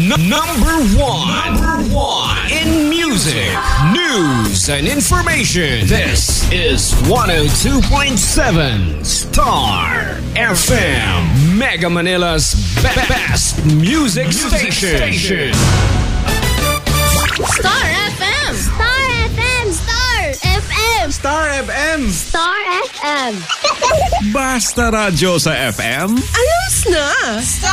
Number one in music, news, and information. This is 102.7 Star FM, Mega Manila's best music station. Star FM! Star FM! Star FM! Star FM! Star FM! Basta radyo sa FM. Ayos na!